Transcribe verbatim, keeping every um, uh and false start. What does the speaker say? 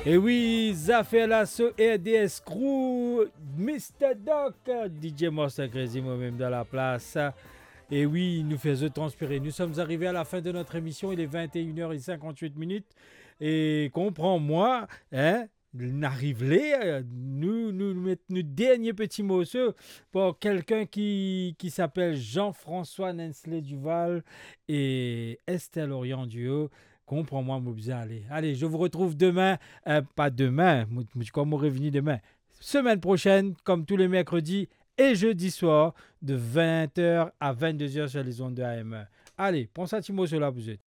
Et oui, ça fait l'assaut R D S Crew, mister Doc, D J Monster Crazy, moi-même dans la place. Et oui, nous faisons transpirer. Nous sommes arrivés à la fin de notre émission, il est vingt et une heures cinquante-huit minutes. Et comprends-moi, hein, n'arrive là, nous nous mettons nos derniers petits mots pour quelqu'un qui, qui s'appelle Jean-François Nensley Duval et Estelle Orient Duo. Comprends-moi, mon bien, allez. Allez, je vous retrouve demain, euh, pas demain, comme on revenu demain, semaine prochaine, comme tous les mercredis et jeudi soir, de vingt heures à vingt-deux heures sur les ondes de A M. Allez, prends ça, Timo, sur la bousette.